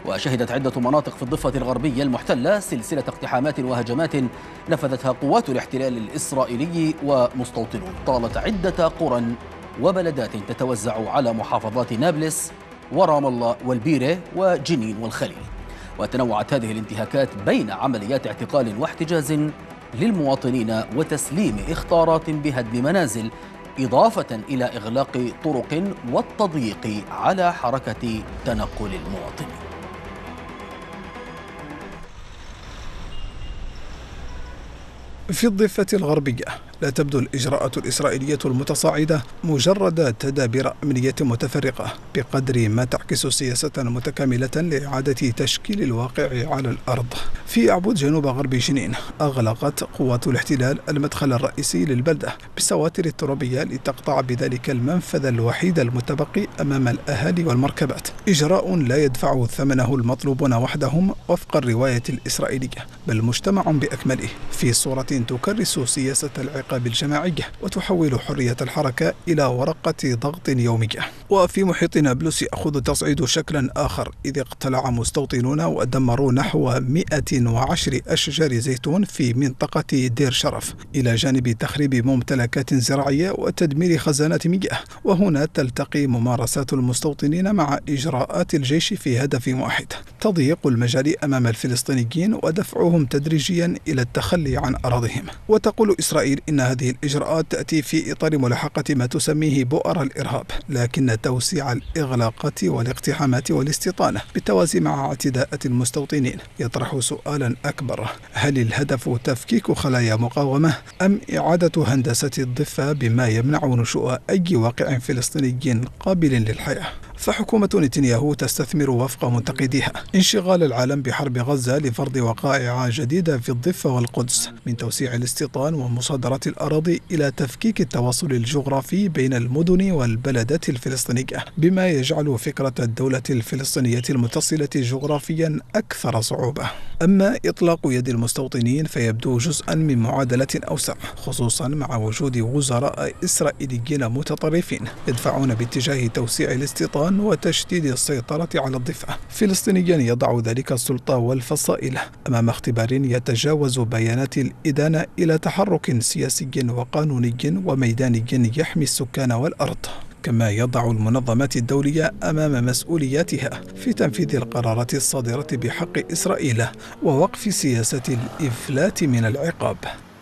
وشهدت عدة مناطق في الضفة الغربية المحتلة سلسلة اقتحامات وهجمات نفذتها قوات الاحتلال الإسرائيلي ومستوطنون طالت عدة قرى وبلدات تتوزع على محافظات نابلس ورام الله والبيرة وجنين والخليل. وتنوعت هذه الانتهاكات بين عمليات اعتقال واحتجاز للمواطنين وتسليم إخطارات بهدم منازل، إضافة إلى إغلاق طرق والتضييق على حركة تنقل المواطنين. في الضفة الغربية لا تبدو الإجراءات الإسرائيلية المتصاعدة مجرد تدابير أمنية متفرقة بقدر ما تعكس سياسة متكاملة لإعادة تشكيل الواقع على الأرض. في أعبود جنوب غرب جنين أغلقت قوات الاحتلال المدخل الرئيسي للبلدة بالسواتر الترابية لتقطع بذلك المنفذ الوحيد المتبقي أمام الأهالي والمركبات، إجراء لا يدفع ثمنه المطلوبون وحدهم وفق الرواية الإسرائيلية، بل مجتمع بأكمله في صورة تكرس سياسة العقاب الجماعية وتحول حرية الحركة إلى ورقة ضغط يومية. وفي محيط نابلس يأخذ التصعيد شكلا آخر، إذ اقتلع مستوطنون ودمروا نحو 110 أشجار زيتون في منطقة دير شرف، إلى جانب تخريب ممتلكات زراعية وتدمير خزانات مياه. وهنا تلتقي ممارسات المستوطنين مع إجراءات الجيش في هدف واحد: تضييق المجال أمام الفلسطينيين ودفعهم تدريجيا إلى التخلي عن أراضيهم. وتقول إسرائيل إن هذه الإجراءات تأتي في إطار ملاحقة ما تسميه بؤر الإرهاب، لكن توسيع الإغلاقات والاقتحامات والاستيطانة بالتوازي مع اعتداءات المستوطنين يطرح سؤالا أكبر: هل الهدف تفكيك خلايا مقاومة أم إعادة هندسة الضفة بما يمنع نشوء أي واقع فلسطيني قابل للحياة؟ فحكومة نتنياهو تستثمر وفق منتقديها انشغال العالم بحرب غزة لفرض وقائع جديدة في الضفة والقدس، من توسيع الاستيطان ومصادرة الأراضي إلى تفكيك التواصل الجغرافي بين المدن والبلدات الفلسطينية، بما يجعل فكرة الدولة الفلسطينية المتصلة جغرافيا أكثر صعوبة. أما إطلاق يد المستوطنين فيبدو جزءا من معادلة أوسع، خصوصا مع وجود وزراء إسرائيليين متطرفين يدفعون باتجاه توسيع الاستيطان وتشديد السيطرة على الضفة، فلسطينيا يضع ذلك السلطة والفصائل أمام اختبار يتجاوز بيانات الإدانة إلى تحرك سياسي وقانوني وميداني يحمي السكان والأرض، كما يضع المنظمات الدولية أمام مسؤولياتها في تنفيذ القرارات الصادرة بحق إسرائيل ووقف سياسة الإفلات من العقاب.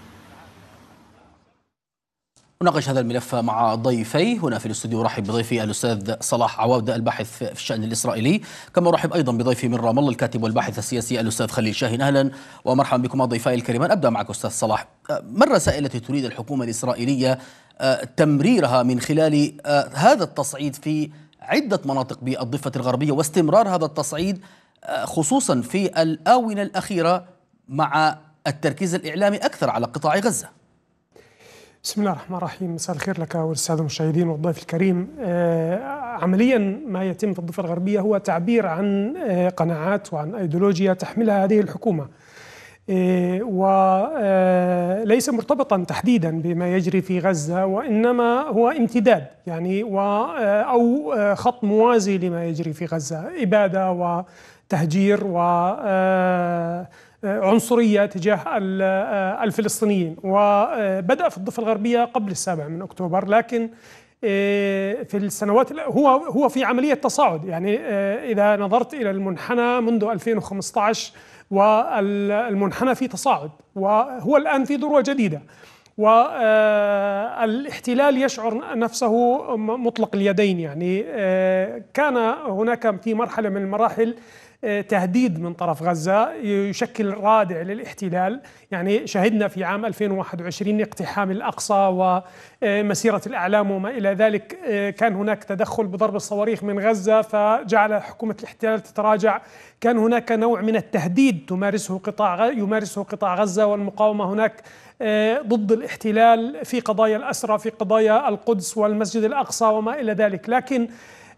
نناقش هذا الملف مع ضيفي هنا في الاستوديو. ارحب بضيفي الاستاذ صلاح عواودة الباحث في الشأن الإسرائيلي، كما ارحب ايضا بضيفي من رام الله الكاتب والباحث السياسي الاستاذ خليل شاهين. اهلا ومرحبا بكم ضيفي الكريمان. ابدا معك استاذ صلاح. ما الرسائل التي تريد الحكومة الإسرائيلية تمريرها من خلال هذا التصعيد في عدة مناطق بالضفة الغربية واستمرار هذا التصعيد خصوصا في الآونة الأخيرة مع التركيز الإعلامي أكثر على قطاع غزة؟ بسم الله الرحمن الرحيم. مساء الخير لك والسادة المشاهدين والضيف الكريم. عمليا ما يتم في الضفة الغربية هو تعبير عن قناعات وعن أيديولوجيا تحملها هذه الحكومة، وليس مرتبطا تحديدا بما يجري في غزة، وإنما هو امتداد يعني أو خط موازي لما يجري في غزة، إبادة وتهجير عنصرية تجاه الفلسطينيين. وبدأ في الضفة الغربية قبل 7 أكتوبر، لكن في السنوات هو في عملية تصاعد. يعني إذا نظرت إلى المنحنى منذ 2015 والمنحنى في تصاعد، وهو الآن في ذروة جديدة، والاحتلال يشعر نفسه مطلق اليدين. يعني كان هناك في مرحلة من المراحل تهديد من طرف غزة يشكل رادع للاحتلال. يعني شهدنا في عام 2021 اقتحام الأقصى ومسيرة الأعلام وما إلى ذلك، كان هناك تدخل بضرب الصواريخ من غزة فجعل حكومة الاحتلال تتراجع. كان هناك نوع من التهديد يمارسه قطاع غزة والمقاومة هناك ضد الاحتلال في قضايا الأسرى، في قضايا القدس والمسجد الأقصى وما إلى ذلك. لكن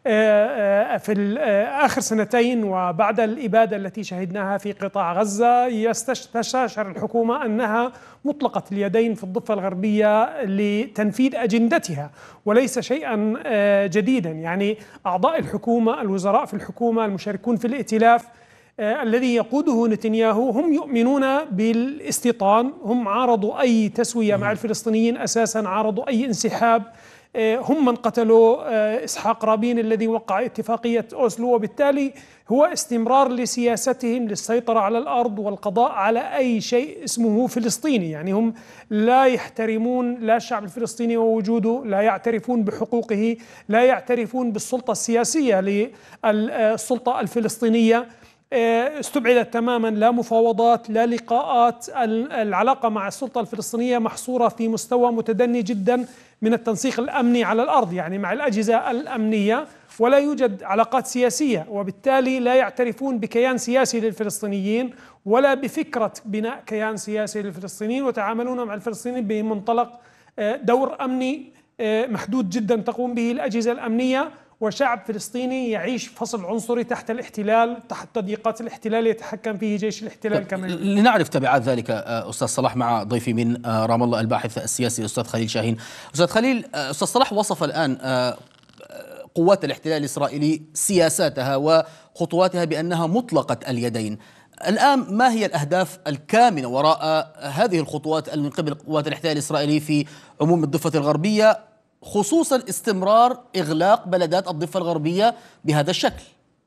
في آخر سنتين وبعد الإبادة التي شهدناها في قطاع غزة يستشعر الحكومة أنها مطلقة اليدين في الضفة الغربية لتنفيذ أجندتها وليس شيئا جديدا. يعني أعضاء الحكومة، الوزراء في الحكومة، المشاركون في الائتلاف الذي يقوده نتنياهو هم يؤمنون بالاستيطان، هم عارضوا أي تسوية مع الفلسطينيين، أساسا عارضوا أي انسحاب، هم من قتلوا إسحاق رابين الذي وقع اتفاقية أوسلو، وبالتالي هو استمرار لسياستهم للسيطرة على الأرض والقضاء على أي شيء اسمه فلسطيني. يعني هم لا يحترمون لا الشعب الفلسطيني ووجوده، لا يعترفون بحقوقه، لا يعترفون بالسلطة السياسية للسلطة الفلسطينية. استبعدت تماما، لا مفاوضات لا لقاءات. العلاقة مع السلطة الفلسطينية محصورة في مستوى متدني جدا من التنسيق الأمني على الأرض، يعني مع الأجهزة الأمنية، ولا يوجد علاقات سياسية، وبالتالي لا يعترفون بكيان سياسي للفلسطينيين ولا بفكرة بناء كيان سياسي للفلسطينيين، وتعاملون مع الفلسطينيين بمنطلق دور أمني محدود جدا تقوم به الأجهزة الأمنية، وشعب فلسطيني يعيش فصل عنصري تحت الاحتلال، تحت تضييقات الاحتلال يتحكم فيه جيش الاحتلال كمان. لنعرف تبعات ذلك أستاذ صلاح مع ضيفي من رام الله الباحث السياسي أستاذ خليل شاهين. أستاذ خليل، أستاذ صلاح وصف الآن قوات الاحتلال الإسرائيلي سياساتها وخطواتها بأنها مطلقة اليدين. الآن ما هي الأهداف الكامنة وراء هذه الخطوات من قبل قوات الاحتلال الإسرائيلي في عموم الضفة الغربية، خصوصا استمرار إغلاق بلدات الضفة الغربية بهذا الشكل؟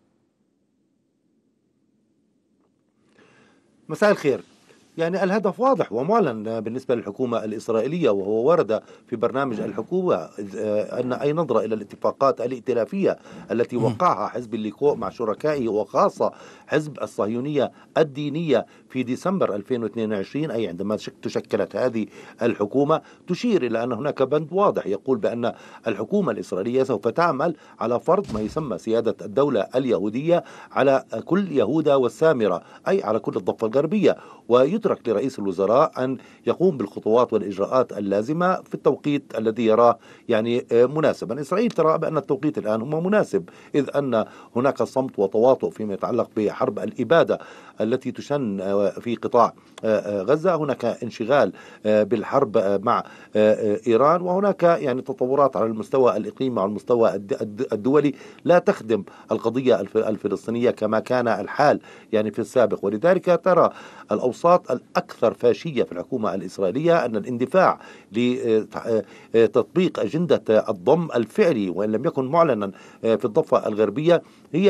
مساء الخير. يعني الهدف واضح ومعلن بالنسبة للحكومة الإسرائيلية، وهو ورد في برنامج الحكومة أن أي نظرة إلى الاتفاقات الائتلافية التي وقعها حزب الليكو مع شركائه وخاصة حزب الصهيونية الدينية في ديسمبر 2022، أي عندما تشكلت هذه الحكومة، تشير إلى أن هناك بند واضح يقول بأن الحكومة الإسرائيلية سوف تعمل على فرض ما يسمى سيادة الدولة اليهودية على كل يهودا والسامرة، أي على كل الضفة الغربية، ويترك لرئيس الوزراء أن يقوم بالخطوات والإجراءات اللازمة في التوقيت الذي يراه يعني مناسبا. إسرائيل ترى بأن التوقيت الآن هو مناسب، إذ أن هناك صمت وتواطؤ فيما يتعلق بحرب الإبادة التي تشن في قطاع غزة، هناك انشغال بالحرب مع إيران، وهناك يعني تطورات على المستوى الإقليمي وعلى المستوى الدولي لا تخدم القضية الفلسطينية كما كان الحال يعني في السابق. ولذلك ترى الأوساط الأكثر فاشية في الحكومة الإسرائيلية أن الاندفاع لتطبيق أجندة الضم الفعلي وإن لم يكن معلنا في الضفة الغربية هي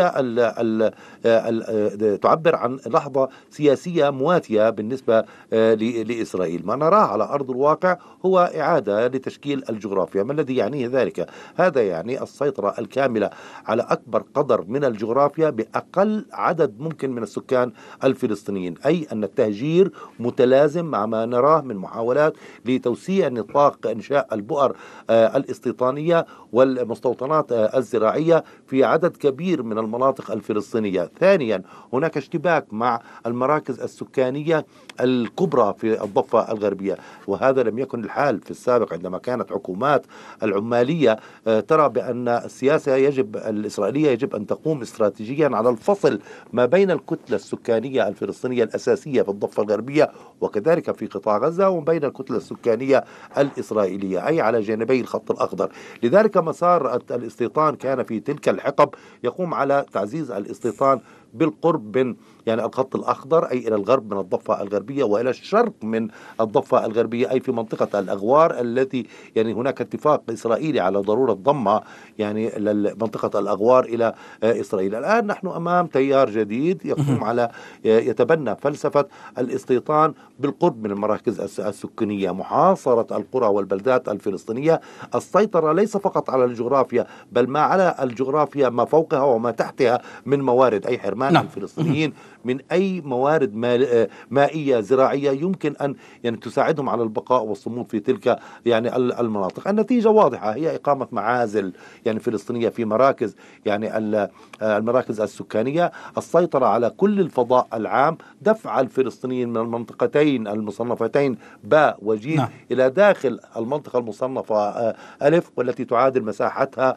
تعبر عن لحظة سياسية مواتية بالنسبة لإسرائيل. ما نراه على أرض الواقع هو إعادة لتشكيل الجغرافيا. ما الذي يعنيه ذلك؟ هذا يعني السيطرة الكاملة على أكبر قدر من الجغرافيا بأقل عدد ممكن من السكان الفلسطينيين، أي أن التهجير متلازم مع ما نراه من محاولات لتوسيع نطاق إنشاء البؤر الاستيطانية والمستوطنات الزراعية في عدد كبير من المناطق الفلسطينية. ثانيا، هناك اشتباك مع المراكز السكانية الكبرى في الضفة الغربية، وهذا لم يكن الحال في السابق عندما كانت حكومات العمالية ترى بأن السياسة الإسرائيلية يجب أن تقوم استراتيجيا على الفصل ما بين الكتلة السكانية الفلسطينية الأساسية في الضفة الغربية وكذلك في قطاع غزة وبين الكتلة السكانية الإسرائيلية، أي على جانبي الخط الأخضر. لذلك مسار الاستيطان كان في تلك الحقب يقوم على تعزيز الاستيطان بالقرب من يعني الخط الأخضر، أي إلى الغرب من الضفة الغربية وإلى الشرق من الضفة الغربية، أي في منطقة الأغوار التي يعني هناك اتفاق إسرائيلي على ضرورة ضمها يعني منطقة الأغوار إلى إسرائيل. الآن نحن أمام تيار جديد يقوم على يتبنى فلسفة الاستيطان بالقرب من المراكز السكانية، محاصرة القرى والبلدات الفلسطينية، السيطرة ليس فقط على الجغرافيا بل ما على الجغرافيا ما فوقها وما تحتها من موارد، أي حرمان الفلسطينيين من أي موارد مائية زراعية يمكن أن يعني تساعدهم على البقاء والصمود في تلك يعني المناطق. النتيجة واضحة، هي إقامة معازل يعني فلسطينية في مراكز يعني المراكز السكانية، السيطرة على كل الفضاء العام، دفع الفلسطينيين من المنطقتين المصنفتين باء وجيم إلى داخل المنطقة المصنفة ألف والتي تعادل مساحتها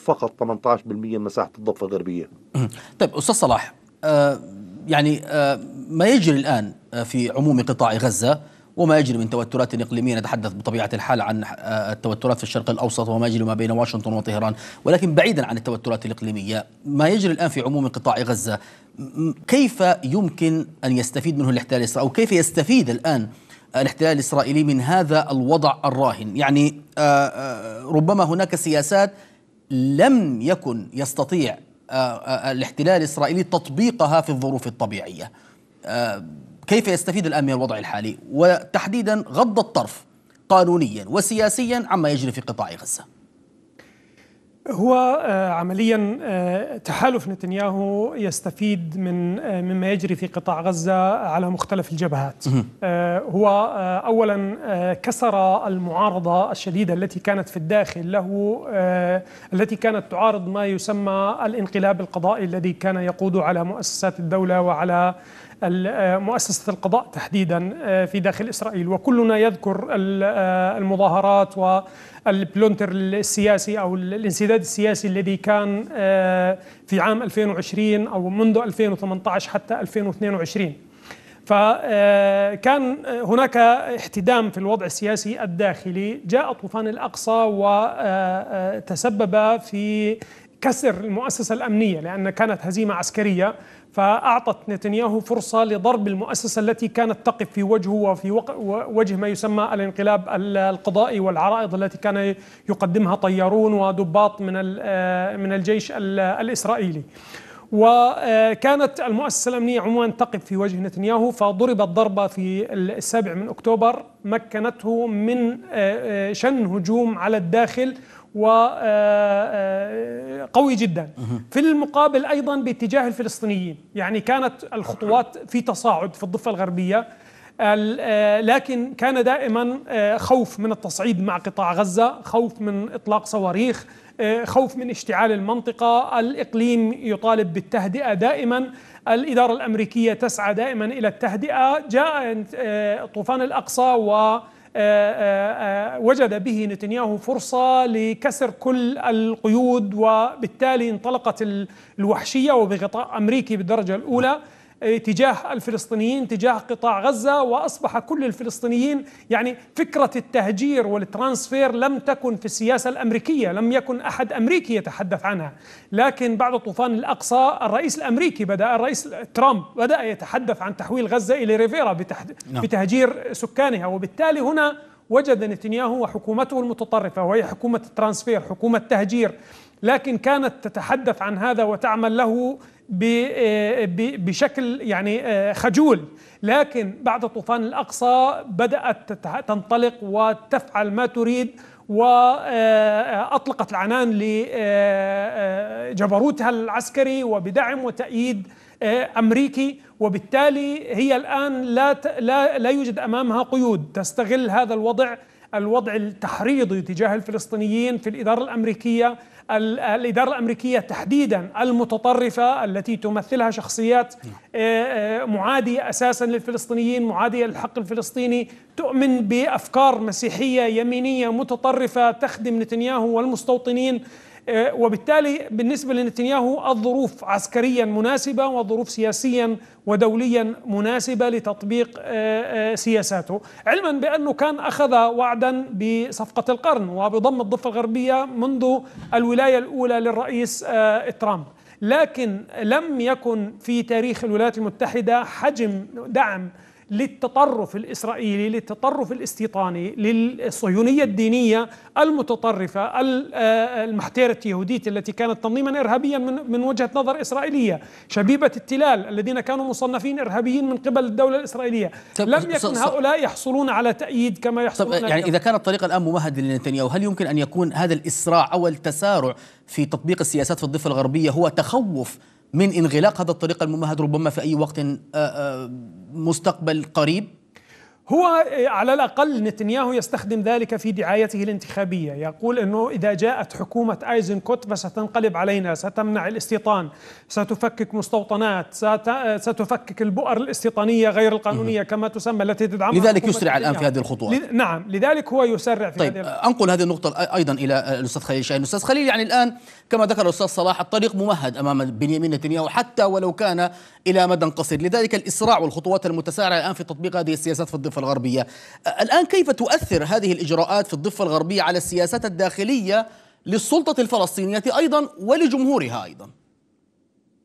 فقط 18% من مساحة الضفة الغربية. طيب أستاذ صلاح، ما يجري الآن في عموم قطاع غزة وما يجري من توترات إقليمية، نتحدث بطبيعة الحال عن التوترات في الشرق الأوسط وما يجري ما بين واشنطن وطهران، ولكن بعيدا عن التوترات الإقليمية، ما يجري الآن في عموم قطاع غزة كيف يمكن أن يستفيد منه الاحتلال الإسرائيلي، أو كيف يستفيد الآن الاحتلال الإسرائيلي من هذا الوضع الراهن؟ يعني ربما هناك سياسات لم يكن يستطيع الاحتلال الإسرائيلي تطبيقها في الظروف الطبيعية. كيف يستفيد الآن من الوضع الحالي، وتحديدا غض الطرف قانونيا وسياسيا عما يجري في قطاع غزة؟ هو عمليا تحالف نتنياهو يستفيد من مما يجري في قطاع غزة على مختلف الجبهات. هو أولا كسر المعارضة الشديدة التي كانت في الداخل له، التي كانت تعارض ما يسمى الانقلاب القضائي الذي كان يقود على مؤسسات الدولة وعلى مؤسسة القضاء تحديدا في داخل إسرائيل. وكلنا يذكر المظاهرات والبلونتر السياسي أو الانسداد السياسي الذي كان في عام 2020 أو منذ 2018 حتى 2022. فكان هناك احتدام في الوضع السياسي الداخلي. جاء طوفان الأقصى وتسبب في كسر المؤسسة الأمنية، لأن كانت هزيمة عسكرية، فأعطت نتنياهو فرصة لضرب المؤسسة التي كانت تقف في وجهه وفي وجه ما يسمى الانقلاب القضائي والعرائض التي كان يقدمها طيارون وضباط من الجيش الإسرائيلي. وكانت المؤسسة الأمنية عموما تقف في وجه نتنياهو، فضربت ضربة في 7 أكتوبر مكنته من شن هجوم على الداخل وقوي جدا. في المقابل أيضا باتجاه الفلسطينيين، يعني كانت الخطوات في تصاعد في الضفة الغربية، لكن كان دائما خوف من التصعيد مع قطاع غزة، خوف من إطلاق صواريخ، خوف من اشتعال المنطقة. الإقليم يطالب بالتهدئة دائما، الإدارة الأمريكية تسعى دائما إلى التهدئة. جاء طوفان الأقصى ووجد به نتنياهو فرصة لكسر كل القيود، وبالتالي انطلقت الوحشية وبغطاء أمريكي بالدرجة الأولى تجاه الفلسطينيين، تجاه قطاع غزة. وأصبح كل الفلسطينيين، يعني فكرة التهجير والترانسفير لم تكن في السياسة الأمريكية، لم يكن أحد أمريكي يتحدث عنها. لكن بعد طوفان الأقصى الرئيس الأمريكي الرئيس ترامب بدأ يتحدث عن تحويل غزة إلى ريفيرا بتهجير سكانها. وبالتالي هنا وجد نتنياهو وحكومته المتطرفة، وهي حكومة الترانسفير، حكومة تهجير، لكن كانت تتحدث عن هذا وتعمل له بشكل يعني خجول. لكن بعد طوفان الأقصى بدأت تنطلق وتفعل ما تريد، وأطلقت العنان لجبروتها العسكري وبدعم وتأييد أمريكي. وبالتالي هي الآن لا يوجد أمامها قيود، تستغل هذا الوضع التحريضي تجاه الفلسطينيين في الإدارة الأمريكية. الإدارة الأمريكية تحديدا المتطرفة التي تمثلها شخصيات معادية أساسا للفلسطينيين، معادية للحق الفلسطيني، تؤمن بأفكار مسيحية يمينية متطرفة تخدم نتنياهو والمستوطنين. وبالتالي بالنسبة لنتنياهو الظروف عسكريا مناسبة وظروف سياسيا ودوليا مناسبة لتطبيق سياساته، علما بأنه كان أخذ وعدا بصفقة القرن وبضم الضفة الغربية منذ الولاية الأولى للرئيس ترامب. لكن لم يكن في تاريخ الولايات المتحدة حجم دعم للتطرف الإسرائيلي، للتطرف الاستيطاني، للصهيونية الدينية المتطرفة المحتيرة يهودية التي كانت تنظيما إرهابيا من وجهة نظر إسرائيلية، شبيبة التلال الذين كانوا مصنفين إرهابيين من قبل الدولة الإسرائيلية. لم يكن هؤلاء يحصلون على تأييد كما يحصلون. يعني إذا كان الطريق الآن ممهد لنتنياهو، هل يمكن أن يكون هذا الإسراع أو التسارع في تطبيق السياسات في الضفة الغربية هو تخوف من انغلاق هذا الطريق الممهد ربما في أي وقت مستقبل قريب؟ هو على الأقل نتنياهو يستخدم ذلك في دعايته الانتخابية، يقول أنه إذا جاءت حكومة أيزنكوت فستنقلب علينا، ستمنع الاستيطان، ستفكك مستوطنات، ستفكك البؤر الاستيطانية غير القانونية كما تسمى التي تدعمها. لذلك يسرع الآن في هذه الخطوات. نعم، لذلك هو يسرع في طيب، هذه أنقل هذه النقطة أيضا إلى الأستاذ خليل شاهين. الأستاذ خليل، يعني الآن كما ذكر الأستاذ صلاح الطريق ممهد أمام بنيامين نتنياهو حتى ولو كان إلى مدى قصير، لذلك الإسراع والخطوات المتسارعة الآن في تطبيق هذه السياسات في الضفة الغربية. الآن كيف تؤثر هذه الإجراءات في الضفة الغربية على السياسات الداخلية للسلطة الفلسطينية أيضا ولجمهورها أيضا؟